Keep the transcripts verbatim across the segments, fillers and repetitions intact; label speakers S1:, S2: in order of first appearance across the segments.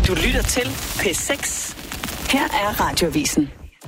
S1: Du lytter til P seks. Her er Radioavisen.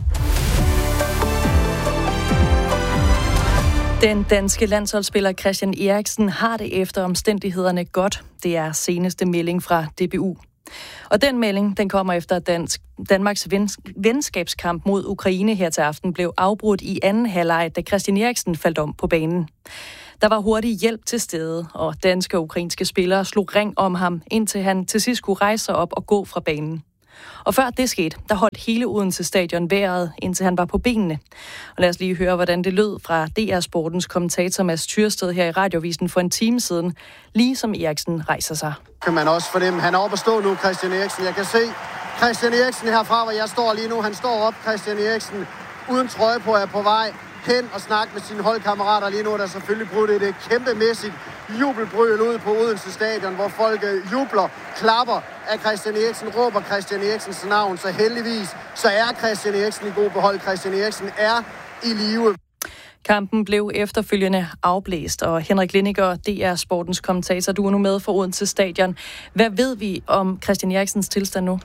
S2: Den danske landsholdsspiller Christian Eriksen har det efter omstændighederne godt. Det er seneste melding fra D B U. Og den melding, den kommer efter, at Dansk, Danmarks venskabskamp mod Ukraine her til aften blev afbrudt i anden halvleg, da Christian Eriksen faldt om på banen. Der var hurtig hjælp til stede, og danske og ukrainske spillere slog ring om ham, indtil han til sidst kunne rejse sig op og gå fra banen. Og før det skete, der holdt hele Odense Stadion vejret, indtil han var på benene. Og lad os lige høre, hvordan det lød fra D R Sportens kommentator Mads Tyrsted her i Radioavisen for en time siden, lige som Eriksen rejser sig.
S3: Kan man også fornemme, han er oppe at stå nu, Christian Eriksen. Jeg kan se Christian Eriksen herfra, hvor jeg står lige nu. Han står op, Christian Eriksen, uden trøje på, er på vej hen og snakke med sine holdkammerater. Lige nu er der selvfølgelig brudt et kæmpemæssigt jubelbrøl ud på Odense Stadion, hvor folk jubler, klapper af Christian Eriksen, råber Christian Eriksens navn. Så heldigvis, så er Christian Eriksen i god behold. Christian Eriksen er i live.
S2: Kampen blev efterfølgende afblæst, og Henrik Lindiger, D R Sportens kommentator, du er nu med for Odense Stadion. Hvad ved vi om Christian Eriksens tilstand nu?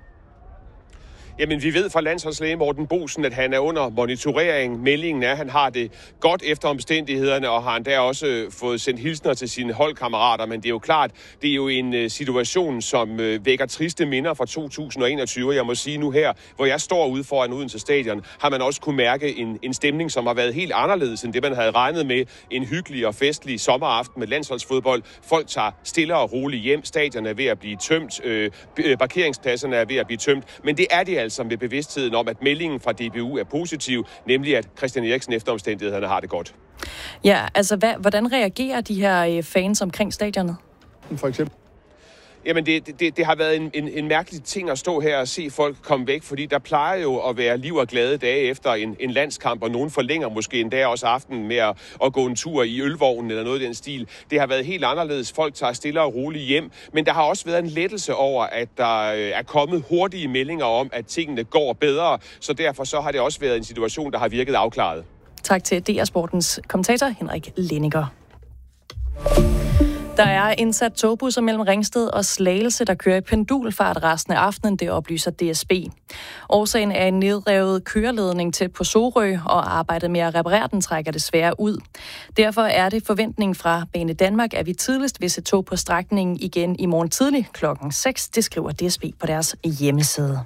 S4: Jamen, vi ved fra landsholdslæge Morten Boesen, at han er under monitorering. Meldingen er, at han har det godt efter omstændighederne, og har endda også fået sendt hilsner til sine holdkammerater. Men det er jo klart, det er jo en situation, som vækker triste minder fra to tusind og enogtyve. Jeg må sige nu her, hvor jeg står ude foran Odense Stadion, har man også kunne mærke en, en stemning, som har været helt anderledes end det, man havde regnet med. En hyggelig og festlig sommeraften med landsholdsfodbold. Folk tager stille og roligt hjem. Stadion er ved at blive tømt. Øh, parkeringspladserne er ved at blive tømt. Men det er det altså. Som med bevidstheden om, at meldingen fra D B U er positiv, nemlig at Christian Eriksen efter omstændighederne har det godt.
S2: Ja, altså hvad, hvordan reagerer de her fans omkring stadionet?
S3: For eksempel?
S4: Jamen, det, det, det har været en, en, en mærkelig ting at stå her og se folk komme væk, fordi der plejer jo at være liv og glade dage efter en, en landskamp, og nogen forlænger måske endda også aftenen med at, at gå en tur i ølvognen eller noget i den stil. Det har været helt anderledes. Folk tager stille og roligt hjem, men der har også været en lettelse over, at der er kommet hurtige meldinger om, at tingene går bedre, så derfor så har det også været en situation, der har virket afklaret.
S2: Tak til D R Sportens kommentator Henrik Lindiger. Der er indsat togbusser mellem Ringsted og Slagelse, der kører i pendulfart resten af aftenen, det oplyser D S B. Årsagen er en nedrevet køreledning tæt på Sorø, og arbejdet med at reparere den trækker desværre ud. Derfor er det forventningen fra Bane Danmark, at vi tidligst vil se tog på strækningen igen i morgen tidlig klokken seks. Det skriver D S B på deres hjemmeside.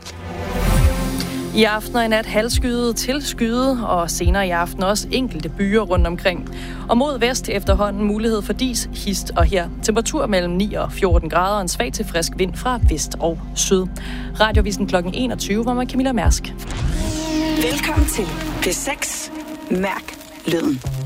S2: I aften og i nat halvskyet til skyet, og senere i aften også enkelte byer rundt omkring. Og mod vest efterhånden mulighed for dis, hist og her. Temperatur mellem ni og fjorten grader og en svag til frisk vind fra vest og syd. Radioavisen klokken enogtyve, hvor man Camilla Mærsk.
S1: Velkommen til P seks. Mærk lyden.